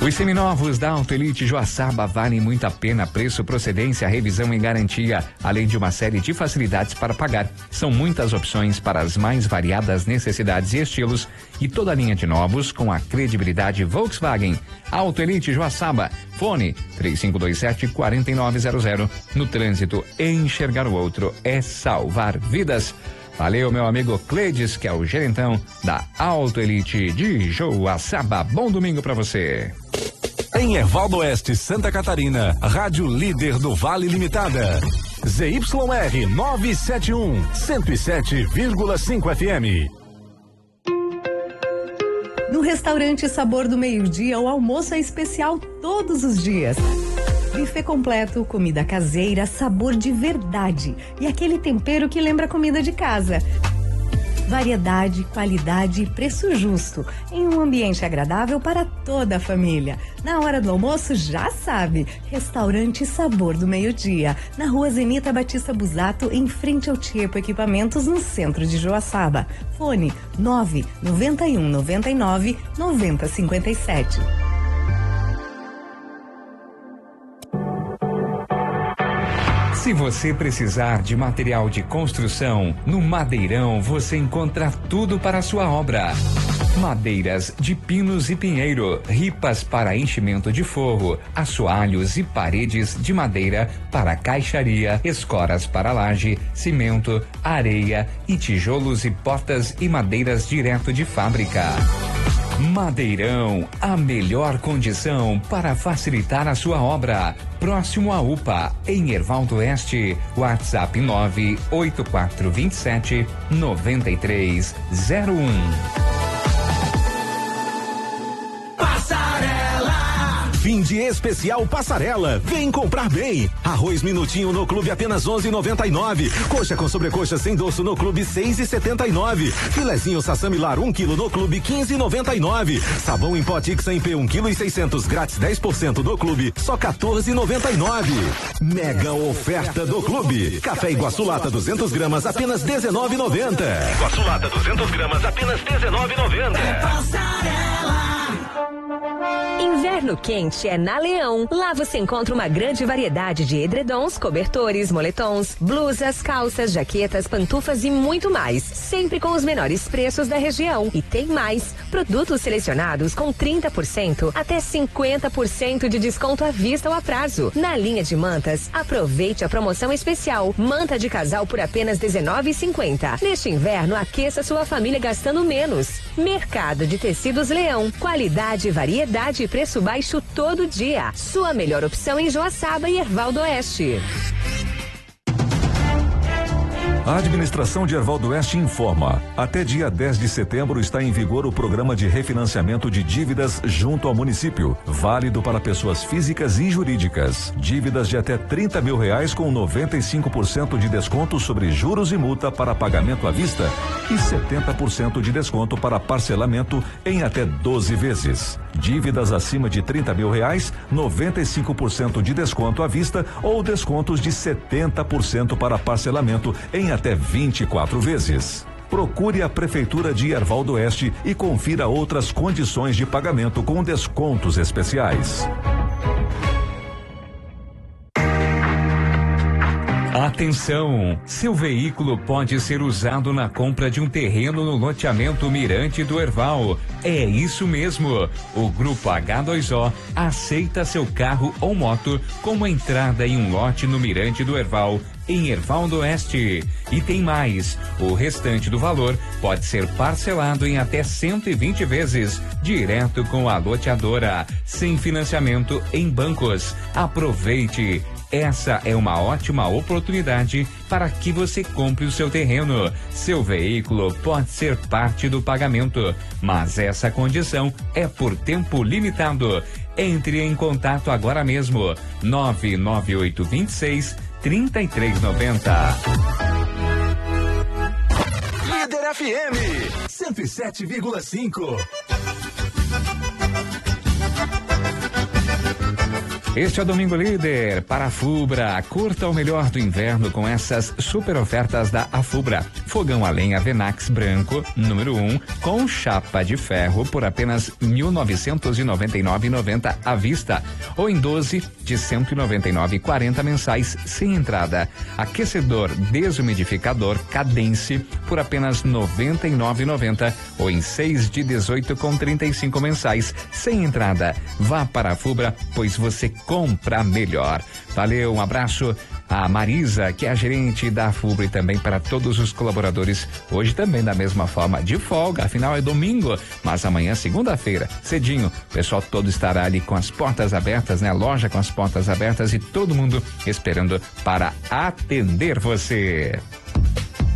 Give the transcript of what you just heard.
Os seminovos da Auto Elite Joaçaba valem muito a pena. Preço, procedência, revisão e garantia, além de uma série de facilidades para pagar. São muitas opções para as mais variadas necessidades e estilos e toda a linha de novos com a credibilidade Volkswagen. Auto Elite Joaçaba, fone 3527-4900. No trânsito, enxergar o outro é salvar vidas. Valeu, meu amigo Cleides, que é o gerentão da Auto Elite de Joaçaba. Bom domingo pra você. Em Ervaldo Oeste, Santa Catarina, Rádio Líder do Vale Limitada. ZYR 971, 107,5 FM. No restaurante Sabor do Meio-Dia, o almoço é especial todos os dias. Buffet completo, comida caseira, sabor de verdade e aquele tempero que lembra comida de casa. Variedade, qualidade e preço justo, em um ambiente agradável para toda a família. Na hora do almoço, já sabe, Restaurante Sabor do Meio-Dia, na Rua Zenita Batista Busato, em frente ao Tiepo Equipamentos, no centro de Joaçaba. Fone 99199-9057. Se você precisar de material de construção, no Madeirão você encontra tudo para a sua obra. Madeiras de pinos e pinheiro, ripas para enchimento de forro, assoalhos e paredes de madeira para caixaria, escoras para laje, cimento, areia e tijolos e portas e madeiras direto de fábrica. Madeirão, a melhor condição para facilitar a sua obra. Próximo à UPA, em Ervaldo Oeste, WhatsApp 98427-9301. Fim de especial Passarela. Vem comprar bem. Arroz Minutinho no Clube apenas 11,99. Coxa com sobrecoxa sem doço no Clube 6,79. Filezinho Sassamilar 1 kg no Clube 15,99. Sabão em pó Tixa em P 1,6 kg grátis 10% no Clube só 14,99. Mega oferta do Clube. Café Iguaçu Lata 200 gramas apenas 19,90. Iguaçu Lata 200 gramas apenas 19,90. É Passarela. Inverno quente é na Leão. Lá você encontra uma grande variedade de edredons, cobertores, moletons, blusas, calças, jaquetas, pantufas e muito mais. Sempre com os menores preços da região. E tem mais. Produtos selecionados com 30% até 50% de desconto à vista ou a prazo. Na linha de mantas, aproveite a promoção especial. Manta de casal por apenas R$19,50. Neste inverno, aqueça sua família gastando menos. Mercado de Tecidos Leão. Qualidade, variedade e preço baixo todo dia. Sua melhor opção em Joaçaba e Ervaldo Oeste. A administração de Ervaldo Oeste informa: até dia 10 de setembro está em vigor o programa de refinanciamento de dívidas junto ao município, válido para pessoas físicas e jurídicas. Dívidas de até R$30 mil com 95% de desconto sobre juros e multa para pagamento à vista e 70% de desconto para parcelamento em até 12 vezes. Dívidas acima de R$30 mil, 95% de desconto à vista ou descontos de 70% para parcelamento em até 24 vezes. Procure a Prefeitura de Ervaldo Oeste e confira outras condições de pagamento com descontos especiais. Atenção! Seu veículo pode ser usado na compra de um terreno no loteamento Mirante do Erval. É isso mesmo! O Grupo H2O aceita seu carro ou moto como entrada em um lote no Mirante do Erval, em Ervaldo Oeste. E tem mais, o restante do valor pode ser parcelado em até 120 vezes, direto com a loteadora, sem financiamento em bancos. Aproveite! Essa é uma ótima oportunidade para que você compre o seu terreno. Seu veículo pode ser parte do pagamento, mas essa condição é por tempo limitado. Entre em contato agora mesmo. 99826-3390. Líder FM 107,5. Este é o Domingo Líder para a Fubra. Curta o melhor do inverno com essas super ofertas da Afubra. Fogão a lenha Venax branco, número 1, com chapa de ferro por apenas R$ 1.999,90 à vista, ou em 12 de R$ 199,40 mensais sem entrada. Aquecedor desumidificador Cadence por apenas R$ 99,90 ou em 6 de R$ 18,35 mensais sem entrada. Vá para a Fubra, pois você compra melhor. Valeu, um abraço a Marisa, que é a gerente da Fubra, e também para todos os colaboradores. Hoje também da mesma forma, de folga, afinal é domingo, mas amanhã, segunda-feira, cedinho, o pessoal todo estará ali com as portas abertas, né? A loja com as portas abertas e todo mundo esperando para atender você.